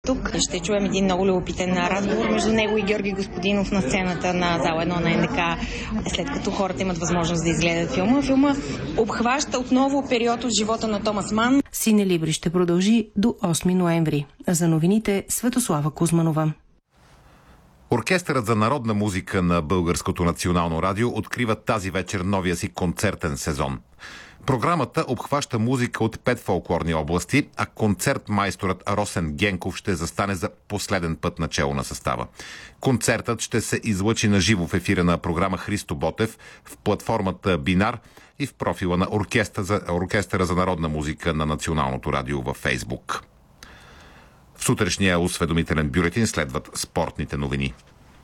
Тук ще чуем един много любопитен разговор между него и Георги Господинов на сцената на зала 1 на НДК, след като хората имат възможност да изгледат филма. Филма обхваща отново период от живота на Томас Ман. Сине Либри ще продължи до 8 ноември. За новините Светослава Кузманова. Оркестърът за народна музика на Българското национално радио открива тази вечер новия си концертен сезон. Програмата обхваща музика от 5 фолклорни области, а концертмайсторът Росен Генков ще застане за последен път начело на състава. Концертът ще се излъчи на живо в ефира на програма Христо Ботев, в платформата Бинар и в профила на Оркестъра за народна музика на Националното радио във Фейсбук. В сутрешния осведомителен бюлетин следват спортните новини.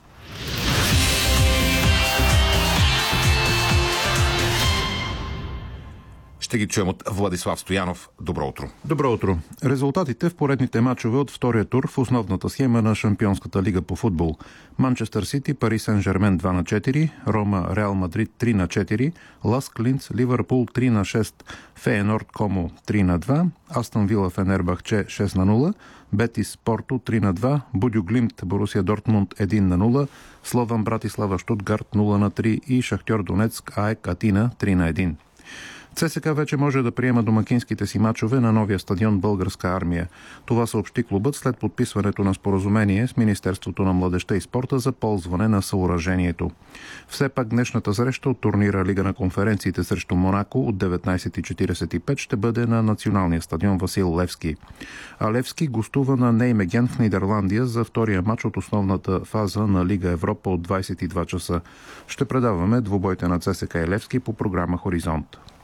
Ще ги чуем от Владислав Стоянов. Добро утро. Добро утро. Резултатите в поредните мачове от втория тур в основната схема на Шампионската лига по футбол. Манчестър Сити, Пари Сен-Жермен 2-4, Рома, Реал Мадрид 3-4, Ласк Линц, Ливърпул 3-6, Фейенорд Комо 3-2, Астон Вила Фенербахче 6-0, Бетис Порто 3-2, Будю Глимт Борусия Дортмунд 1-0, Слован Братислава Штутгарт 0-3 и Шахтьор Донецк АЕК Атина 3-1. ЦСКА вече може да приема домакинските си мачове на новия стадион Българска армия. Това съобщи клубът след подписването на споразумение с Министерството на младежта и спорта за ползване на съоръжението. Все пак днешната среща от турнира Лига на конференциите срещу Монако от 19:45 ще бъде на националния стадион Васил Левски. А Левски гостува на Неймеген в Нидерландия за втория мач от основната фаза на Лига Европа от 22 часа. Ще предаваме двубойте на ЦСКА и Левски по програма Хоризонт.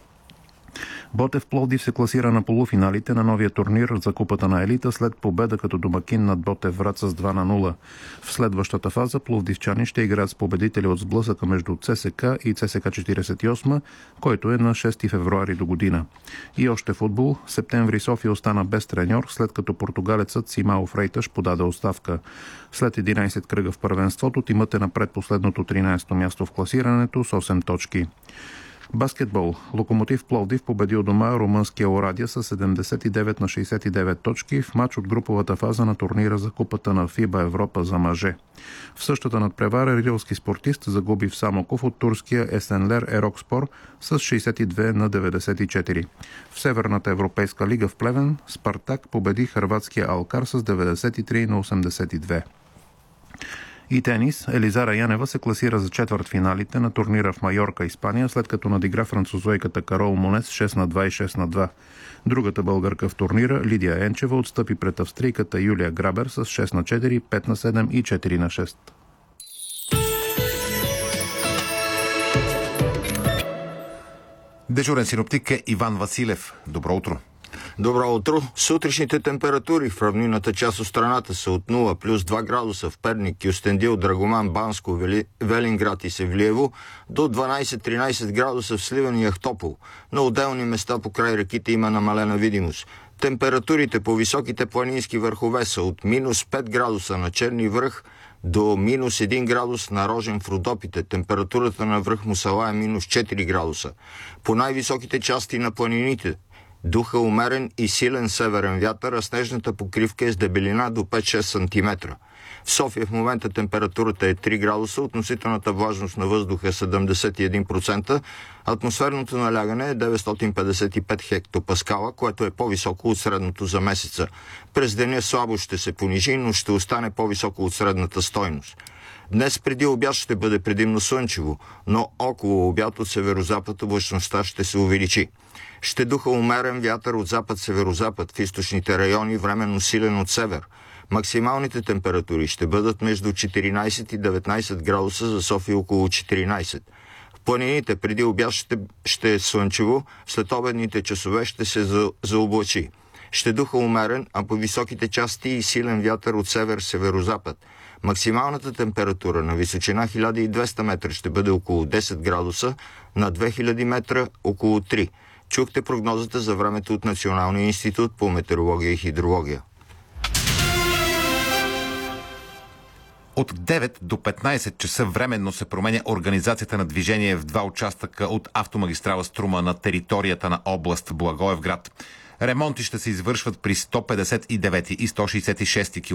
Ботев Пловдив се класира на полуфиналите на новия турнир за Купата на елита след победа като домакин над Ботев Врат с 2-0. В следващата фаза пловдивчани ще играят с победители от сблъсъка между ЦСКА и ЦСКА 48, който е на 6 февруари до година. И още футбол. Септември София остана без треньор, след като португалецът Симао Фрейташ подаде оставка. След 11 кръга в първенството, тимът е на предпоследното 13-то място в класирането с 8 точки. Баскетбол. Локомотив Пловдив победи у дома румънския Орадия с 79-69 точки в мач от груповата фаза на турнира за Купата на ФИБА Европа за мъже. В същата надпревара рилски спортист загуби в Самоков от турския Есенлер Ерокспор с 62-94. В Северната европейска лига в Плевен Спартак победи хърватския Алкар с 93-82. И тенис. Елизара Янева се класира за четвъртфиналите на турнира в Майорка, Испания, след като надигра французойката Карол Монес 6-2 и 6-2. Другата българка в турнира, Лидия Енчева, отстъпи пред австрийката Юлия Грабер с 6-4, 5-7 и 4-6. Дежурен синоптик е Иван Василев. Добро утро. Добро утро. Сутрешните температури в равнинната част от страната са от 0 плюс 2 градуса в Перник, Кюстендил, Драгоман, Банско, Велинград и Севлиево, до 12-13 градуса в Сливен и Ахтопол. На отделни места по край реките има намалена видимост. Температурите по високите планински върхове са от минус 5 градуса на Черни връх до минус 1 градус на Рожен в Родопите. Температурата на връх Мусала е минус 4 градуса. По най-високите части на планините духа умерен и силен северен вятър, а снежната покривка е с дебелина до 5-6 см. В София в момента температурата е 3 градуса, относителната влажност на въздуха е 71%, атмосферното налягане е 955 хектопаскала, което е по-високо от средното за месеца. През деня слабо ще се понижи, но ще остане по-високо от средната стойност. Днес преди обяд ще бъде предимно слънчево, но около обяд от северозапад облачността ще се увеличи. Ще духа умерен вятър от запад-северозапад в източните райони, временно силен от север. Максималните температури ще бъдат между 14 и 19 градуса, за София около 14. В планините преди обяд ще е слънчево, след обедните часове ще се заоблачи. Ще духа умерен, а по високите части и силен вятър от север-северозапад. Максималната температура на височина 1200 метра ще бъде около 10 градуса, на 2000 метра около 3. Чухте прогнозата за времето от Националния институт по метеорология и хидрология. От 9 до 15 часа временно се променя организацията на движение в два участъка от автомагистрала Струма на територията на област Благоевград. Ремонти ще се извършват при 159 и 166